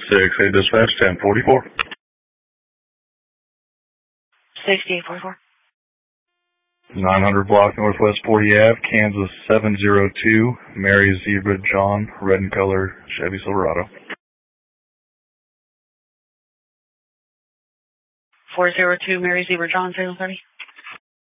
Hey, dispatch, 1044. 6844. 900 block Northwest 40 Ave, Kansas 702. Mary Zebra John, red in color, Chevy Silverado. 402 Mary Zebra John, 3030.